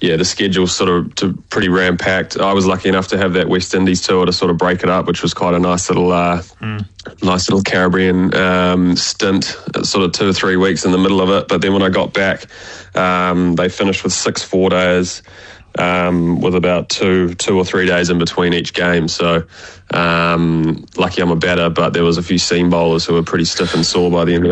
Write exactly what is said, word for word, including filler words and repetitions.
yeah, the schedule's sort of to pretty ram-packed. I was lucky enough to have that West Indies tour to sort of break it up, which was quite a nice little uh, mm. nice little Caribbean um, stint, sort of two or three weeks in the middle of it. But then when I got back, um, they finished with six four-days, um, with about two two or three days in between each game. So um, lucky I'm a batter, but there was a few seam bowlers who were pretty stiff and sore by the end of